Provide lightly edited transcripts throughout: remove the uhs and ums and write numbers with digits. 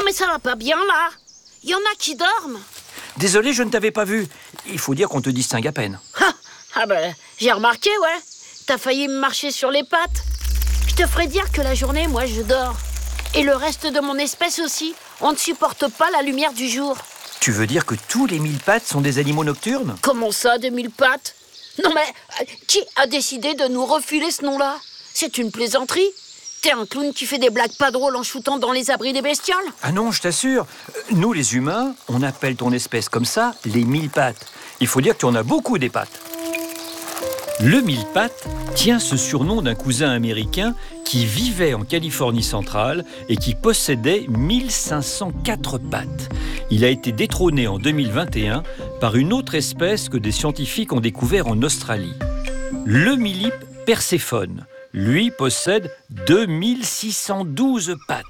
mais ça va pas bien là. Il y en a qui dorment. Désolé, je ne t'avais pas vu. Il faut dire qu'on te distingue à peine. Ah ben, j'ai remarqué, ouais. T'as failli me marcher sur les pattes. Je te ferai dire que la journée, moi, je dors. Et le reste de mon espèce aussi. On ne supporte pas la lumière du jour. Tu veux dire que tous les mille-pattes sont des animaux nocturnes? Comment ça, des 1000 pattes? Non mais, qui a décidé de nous refiler ce nom-là? C'est une plaisanterie. T'es un clown qui fait des blagues pas drôles en shootant dans les abris des bestioles? Ah non, je t'assure. Nous, les humains, on appelle ton espèce comme ça les mille-pattes. Il faut dire que tu en as beaucoup des pattes. Le mille-pattes tient ce surnom d'un cousin américain qui vivait en Californie centrale et qui possédait 1504 pattes. Il a été détrôné en 2021 par une autre espèce que des scientifiques ont découvert en Australie. Le millipe Perséphone, lui, possède 2612 pattes.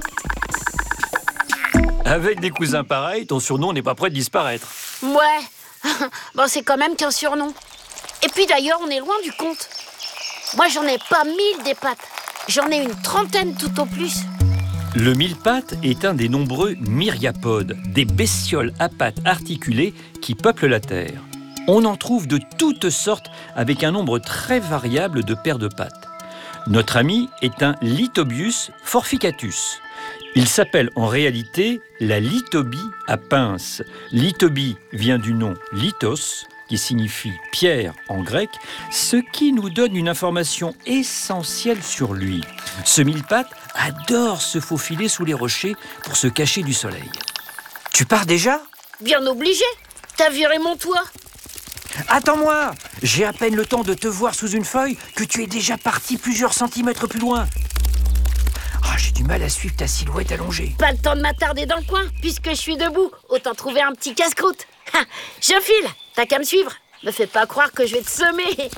Avec des cousins pareils, ton surnom n'est pas prêt de disparaître. Ouais, bon c'est quand même qu'un surnom. Et puis d'ailleurs, on est loin du compte. Moi, j'en ai pas 1000 des pattes. J'en ai une 30aine tout au plus. Le mille-pattes est un des nombreux myriapodes, des bestioles à pattes articulées qui peuplent la Terre. On en trouve de toutes sortes avec un nombre très variable de paires de pattes. Notre ami est un Lithobius forficatus. Il s'appelle en réalité la lithobie à pince. Lithobie vient du nom lithos, qui signifie pierre en grec, ce qui nous donne une information essentielle sur lui. Ce mille-pattes adore se faufiler sous les rochers pour se cacher du soleil. Tu pars déjà? Bien obligé. T'as viré mon toit. Attends-moi! J'ai à peine le temps de te voir sous une feuille que tu es déjà parti plusieurs centimètres plus loin. J'ai du mal à suivre ta silhouette allongée. Pas le temps de m'attarder dans le coin, puisque je suis debout. Autant trouver un petit casse-croûte. Je file, t'as qu'à me suivre. Me fais pas croire que je vais te semer.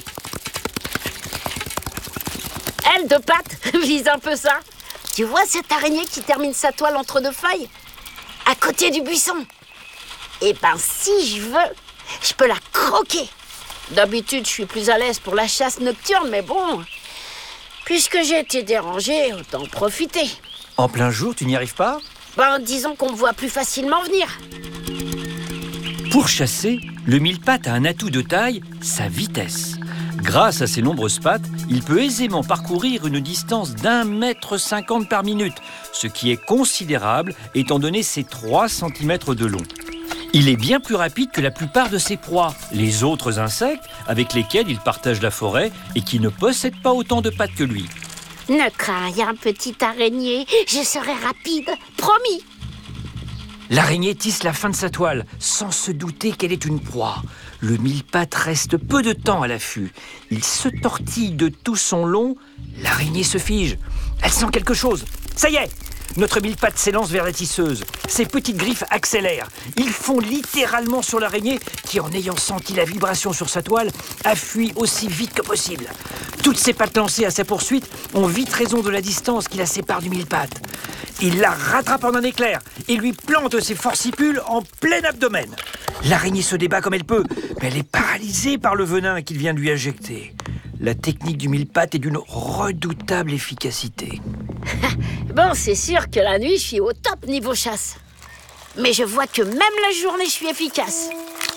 Elle de pattes, vise un peu ça. Tu vois cette araignée qui termine sa toile entre deux feuilles? À côté du buisson. Eh ben si je veux, je peux la croquer. D'habitude, je suis plus à l'aise pour la chasse nocturne, mais bon... Puisque j'ai été dérangée, autant en profiter. En plein jour, tu n'y arrives pas? Disons qu'on me voit plus facilement venir. Pour chasser, le mille-pattes a un atout de taille, sa vitesse. Grâce à ses nombreuses pattes, il peut aisément parcourir une distance d'1,50 m par minute, ce qui est considérable étant donné ses 3 cm de long. Il est bien plus rapide que la plupart de ses proies, les autres insectes avec lesquels il partage la forêt et qui ne possèdent pas autant de pattes que lui. Ne crains rien, petite araignée, je serai rapide, promis. L'araignée tisse la fin de sa toile, sans se douter qu'elle est une proie. Le mille-pattes reste peu de temps à l'affût. Il se tortille de tout son long. L'araignée se fige. Elle sent quelque chose. Ça y est! Notre mille-pattes s'élance vers la tisseuse. Ses petites griffes accélèrent. Ils font littéralement sur l'araignée qui, en ayant senti la vibration sur sa toile, a fui aussi vite que possible. Toutes ses pattes lancées à sa poursuite ont vite raison de la distance qui la sépare du mille-pattes. Il la rattrape en un éclair et lui plante ses forcipules en plein abdomen. L'araignée se débat comme elle peut, mais elle est paralysée par le venin qu'il vient de lui injecter. La technique du mille-pattes est d'une redoutable efficacité. Bon, c'est sûr que la nuit, je suis au top niveau chasse. Mais je vois que même la journée, je suis efficace.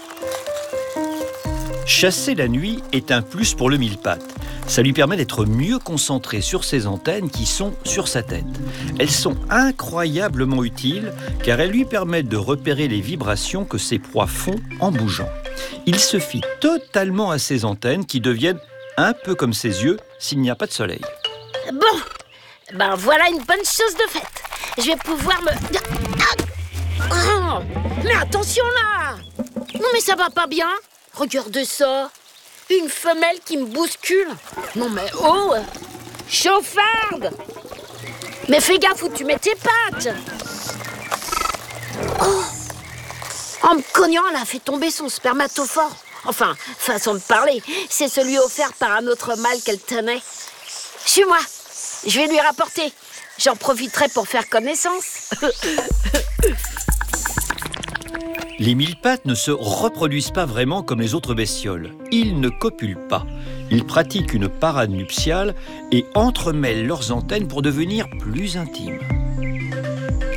Chasser la nuit est un plus pour le mille-pattes. Ça lui permet d'être mieux concentré sur ses antennes qui sont sur sa tête. Elles sont incroyablement utiles car elles lui permettent de repérer les vibrations que ses proies font en bougeant. Il se fie totalement à ses antennes qui deviennent un peu comme ses yeux s'il n'y a pas de soleil. Bon, voilà une bonne chose de faite. Je vais pouvoir me... Oh, mais attention là! Non mais ça va pas bien. Regarde ça. Une femelle qui me bouscule. Non mais oh! Chauffarde! Mais fais gaffe où tu mets tes pattes. Oh! En me cognant, elle a fait tomber son spermatophore. Enfin, façon de parler, c'est celui offert par un autre mâle qu'elle tenait. Suis-moi, je vais lui rapporter. J'en profiterai pour faire connaissance. Les mille-pattes ne se reproduisent pas vraiment comme les autres bestioles. Ils ne copulent pas. Ils pratiquent une parade nuptiale et entremêlent leurs antennes pour devenir plus intimes.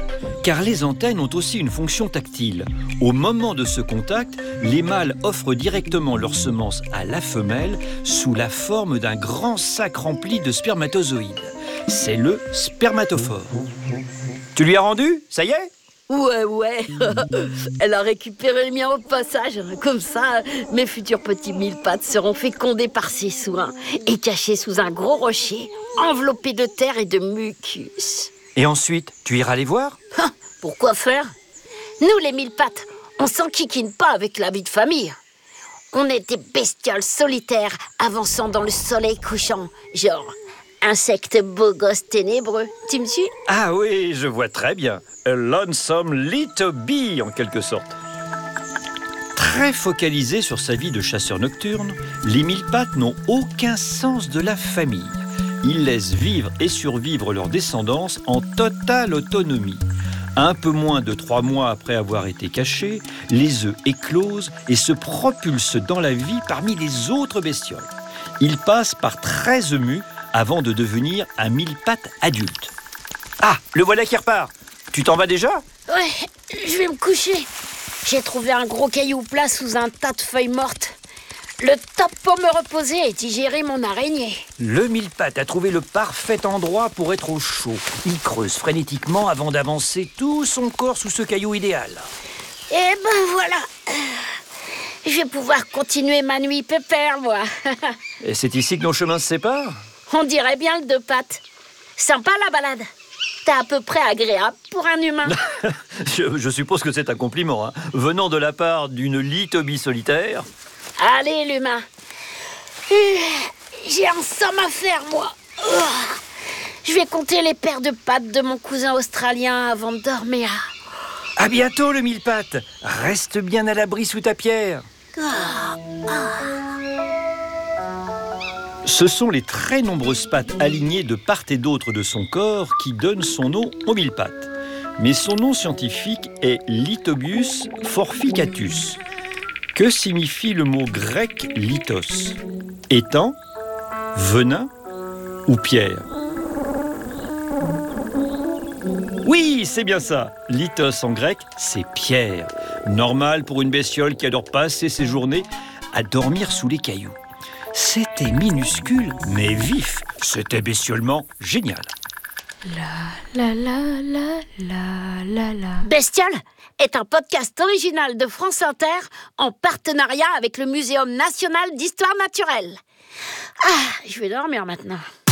car les antennes ont aussi une fonction tactile. Au moment de ce contact, les mâles offrent directement leurs semences à la femelle sous la forme d'un grand sac rempli de spermatozoïdes. C'est le spermatophore. Tu lui as rendu? Ça y est? Ouais. Elle a récupéré le mien au passage. Comme ça, mes futurs petits mille pattes seront fécondés par ses soins et cachés sous un gros rocher, enveloppés de terre et de mucus. Et ensuite, tu iras les voir? Pourquoi faire? Nous, les mille pattes, on s'enquiquine pas avec la vie de famille. On est des bestioles solitaires avançant dans le soleil couchant, genre insectes beaux gosses ténébreux. Tu me suis? Ah oui, je vois très bien. A lonesome little bee, en quelque sorte. Très focalisés sur sa vie de chasseur nocturne, les mille-pattes n'ont aucun sens de la famille. Ils laissent vivre et survivre leur descendance en totale autonomie. Un peu moins de 3 mois après avoir été cachés, les œufs éclosent et se propulsent dans la vie parmi les autres bestioles. Ils passent par 13 mues avant de devenir un mille-pattes adulte. Ah, le voilà qui repart. Tu t'en vas déjà? Ouais, je vais me coucher. J'ai trouvé un gros caillou plat sous un tas de feuilles mortes. Le top pour me reposer et digérer mon araignée. Le mille-pattes a trouvé le parfait endroit pour être au chaud. Il creuse frénétiquement avant d'avancer tout son corps sous ce caillou idéal. Et ben voilà. Je vais pouvoir continuer ma nuit pépère, moi. Et c'est ici que nos chemins se séparent? On dirait bien le deux pattes. Sympa la balade. T'es à peu près agréable pour un humain. Je suppose que c'est un compliment, hein, venant de la part d'une litobie solitaire. Allez, l'humain. J'ai un somme à faire, moi. Je vais compter les paires de pattes de mon cousin australien avant de dormir. À bientôt, le mille-pattes. Reste bien à l'abri sous ta pierre. Ce sont les très nombreuses pattes alignées de part et d'autre de son corps qui donnent son nom au mille-pattes. Mais son nom scientifique est Lithobius forficatus. Que signifie le mot grec lithos? Étang, venin ou pierre? Oui, c'est bien ça. Lithos en grec, c'est pierre. Normal pour une bestiole qui adore passer ses journées à dormir sous les cailloux. C'était minuscule, mais vif. C'était bestiolement génial. Bestiole est un podcast original de France Inter en partenariat avec le Muséum national d'histoire naturelle. Je vais dormir maintenant.